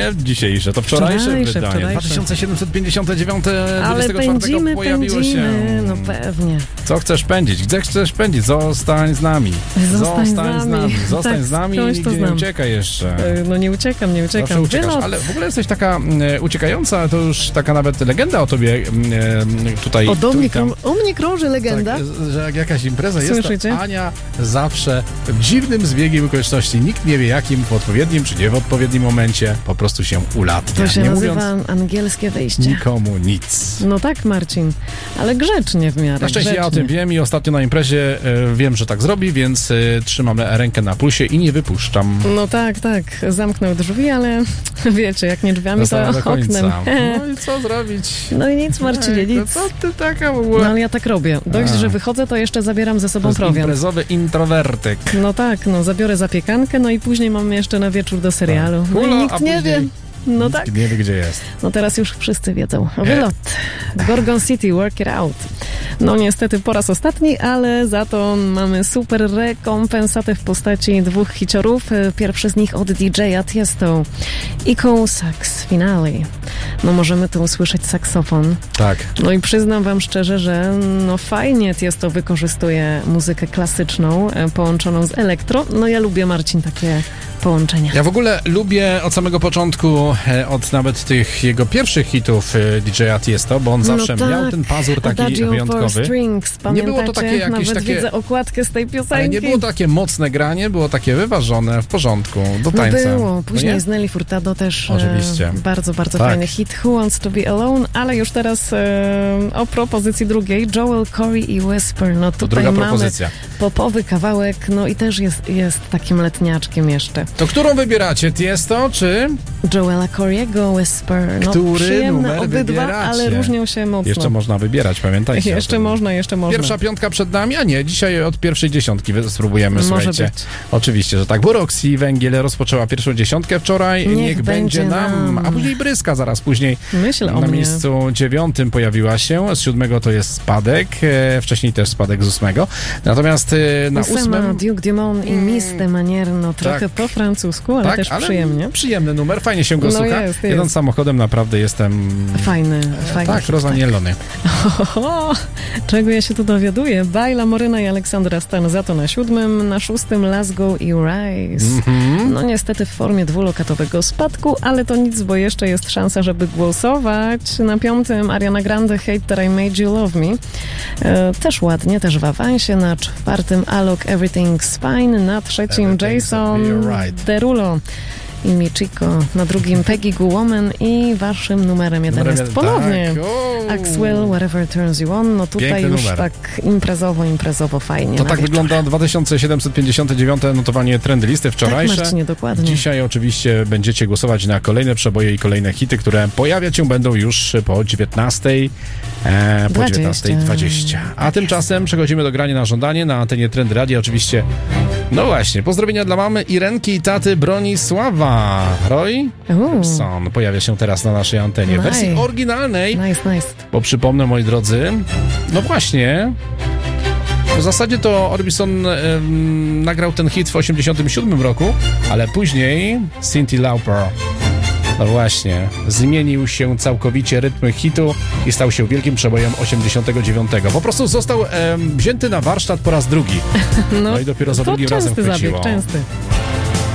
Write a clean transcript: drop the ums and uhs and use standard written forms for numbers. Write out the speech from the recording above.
Nie dzisiejsze, to wczorajsze wydanie. 2759 24 pojawiło się. No pewnie. Co chcesz pędzić? Gdzie chcesz pędzić? Zostań z nami. Zostań z nami. Zostań z nami i nigdzie nie uciekaj jeszcze. No nie uciekam. Zawsze uciekasz, ale w ogóle jesteś taka uciekająca, to już taka nawet legenda o tobie tutaj. O mnie krąży legenda. Tak, że jak jakaś impreza Słyszycie? jest, to Ania zawsze w dziwnym zbiegiem okoliczności, nikt nie wie jakim, w odpowiednim czy nie w odpowiednim momencie, po prostu się ulatnia. To się nie nazywa mówiąc angielskie wyjście. nikomu nic. No tak, Marcin, ale grzecznie w miarę. Na szczęście grzecznie. ja o tym wiem i ostatnio na imprezie wiem, że tak zrobi, więc trzymam rękę na pulsie i nie wypuszczam. No tak, zamknął drzwi, ale wiecie, jak nie drzwiami, to do końca. oknem. No i co zrobić? No i nic, Marcinie, nic. Co ty taka w ogóle? No ale ja tak robię. Dość, że wychodzę, to jeszcze zabieram ze sobą prowiant. Imprezowy introwertyk. No tak, zabiorę zapiekankę, no i później mamy jeszcze na wieczór do serialu. Tak. No i Kulo, nikt nie wie. No tak. Nie wie, gdzie jest. No teraz już wszyscy wiedzą. Wylot. Gorgon City, Work It Out. No niestety po raz ostatni, ale za to mamy super rekompensatę w postaci 2 hiciorów. Pierwszy z nich od DJ-a Tiesto. Echo Sax Finale. No możemy tu usłyszeć saksofon. Tak. No i przyznam wam szczerze, że no fajnie Tiesto wykorzystuje muzykę klasyczną połączoną z elektro. No ja lubię, Marcin, takie połączenia. Ja w ogóle lubię od samego początku, od nawet tych jego pierwszych hitów DJ-a Tiesto, bo on zawsze miał ten pazur taki Adagio wyjątkowy. Strings, nie było to takie jakieś nawet widzę okładkę z tej piosenki. Ale nie było takie mocne granie, było takie wyważone, w porządku, do tańca. No było. Później z Nelly Furtado też oczywiście. Bardzo fajny hit. Who Wants to Be Alone, ale już teraz o propozycji drugiej, Joel Corey i Whisper. No tutaj druga mamy propozycja. Popowy kawałek, no i też jest takim letniaczkiem jeszcze. To którą wybieracie? Tiesto czy? Joela Corey'ego, Whisper. No, który numer obydwa, wybieracie? ale różnią się mocno. Jeszcze można wybierać, pamiętajcie. Jeszcze można. Pierwsza piątka przed nami, a nie, dzisiaj od pierwszej dziesiątki spróbujemy, słuchajcie. Być. Oczywiście, że tak, bo Roxy Węgiel rozpoczęła pierwszą dziesiątkę wczoraj, niech będzie nam, a później Bryska zaraz później. Myślę na miejscu 9 pojawiła się, z 7 to jest spadek, wcześniej też spadek z 8. Natomiast na 8... Duke Dumont i Miss de Manière, no trochę po francusku, ale też przyjemnie. Przyjemny numer, fajnie się go słucha. Jest. Jeden samochodem naprawdę jestem... Fajny. Tak, rozanielony. Czego ja się tu dowiaduję? Baila Moryna i Aleksandra Stan za to na 7, na 6 Lasgo i Rise. No niestety w formie dwulokatowego spadku, ale to nic, bo jeszcze jest szansa, żeby głosować. Na 5 Ariana Grande, Hate That I Made You Love Me. Też ładnie, też w awansie. Na 4 Alok, Everything's Fine. Na 3 Jason Derulo i Michiko, na 2 Peggy Goo Woman i waszym numerem 1 jest ponownie Axwell, Whatever Turns You On. No tutaj piękny już numer. tak imprezowo fajnie. To tak wygląda 2759 notowanie trendy listy wczorajsze. Tak, Marcinie, dokładnie. Dzisiaj oczywiście będziecie głosować na kolejne przeboje i kolejne hity, które pojawiać się będą już po 19:00. Po 19:20. A tymczasem przechodzimy do grania na żądanie na antenie Trendy Radia. Oczywiście, no właśnie, pozdrowienia dla mamy Irenki i taty Bronisława. Roy Orbison pojawia się teraz na naszej antenie w wersji oryginalnej. Nice. Bo przypomnę, moi drodzy, no właśnie, w zasadzie to Orbison nagrał ten hit w 1987 roku, ale później Cyndi Lauper, no właśnie, zmienił się całkowicie rytm hitu i stał się wielkim przebojem 89. Po prostu został wzięty na warsztat po raz drugi. No i dopiero za drugim razem chwyciło. Częsty.